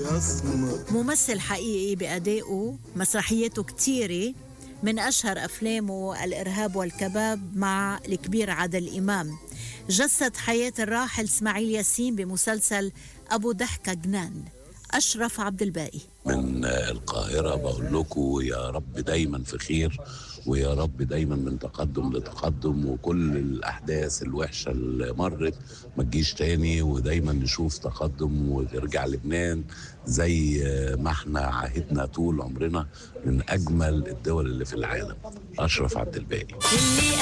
الأسمر. ممثل حقيقي بأدائه، مسرحياته كتيرة، من أشهر أفلامه الإرهاب والكباب مع الكبير عادل إمام. جسد حياة الراحل إسماعيل ياسين بمسلسل أبو ضحكة جنان. أشرف عبد الباقي من القاهرة بقول لكم يا رب دايما في خير، ويا رب دايما من تقدم لتقدم، وكل الأحداث الوحشة اللي مرت ما تجيش تاني، ودايما نشوف تقدم وترجع لبنان زي ما احنا عهدنا طول عمرنا من أجمل الدول اللي في العالم. أشرف عبد الباقي.